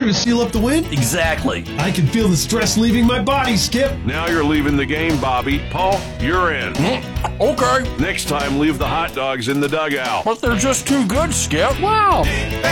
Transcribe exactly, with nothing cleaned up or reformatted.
to seal up the win? Exactly. I can feel the stress leaving my body, Skip. Now you're leaving the game, Bobby. Paul, you're in. Mm, okay. Next time, leave the hot dogs in the dugout. But they're just too good, Skip. Wow.